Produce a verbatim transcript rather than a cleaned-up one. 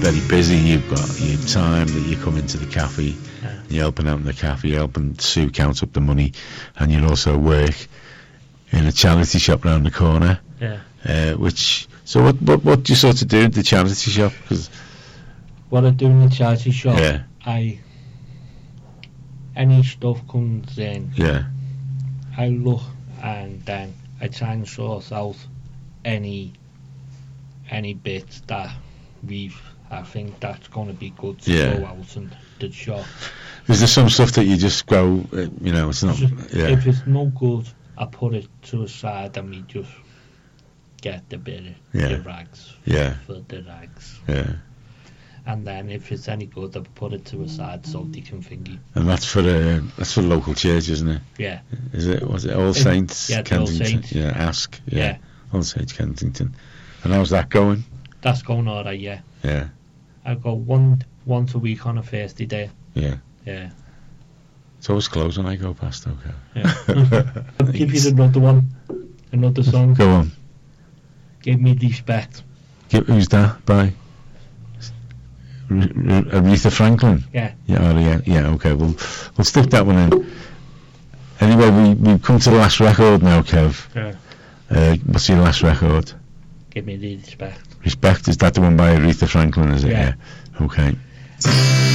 very busy. You've got your time that you come into the cafe, Yeah. you're helping out in the cafe, you're helping Sue count up the money, and you also work in a charity shop round the corner. Yeah. Uh, which so what, what what do you sort of do at the charity shop? 'Cause, What I do in the charity shop, yeah, I any stuff comes in, yeah, I look and then I try and sort out any any bits that we've I think that's going to be good to Yeah. go out in the shop. is there some stuff that you just go, uh, you know, it's not, Just- yeah, If it's no good, I put it to a side and we just get the bit of Yeah. the rags yeah, for the rags. yeah, And then if it's any good, I put it to a side so they can thingy. and that's for the that's for the local church, isn't it? Yeah, Is it? Was it All Saints? yeah, the All Kensington? Saints. Yeah, Ask. Yeah. Yeah. All Saints Kensington. And how's that going? that's going alright. Yeah, Yeah, I go one once a week on a Thursday day. yeah. Yeah, It's always closed when I go past. Okay. yeah. I'll give you another one, another song. Go on. Give me respect. Give, who's that by? R- R- Aretha Franklin. Yeah. Yeah. Oh, yeah. Yeah. Okay. We'll we'll stick that one in. Anyway, we we've come to the last record now, Kev. Yeah. Uh, what's your last record? Give me the respect. Respect. Is that the one by Aretha Franklin? Is it? Yeah. Okay.